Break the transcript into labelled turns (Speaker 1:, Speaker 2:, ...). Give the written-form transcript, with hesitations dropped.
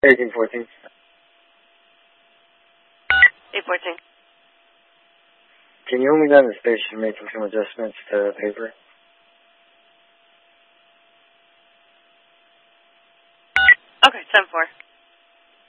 Speaker 1: 1814.
Speaker 2: 814.
Speaker 1: Can you hold me down to the station making some adjustments to paper?
Speaker 2: Okay, 7-4.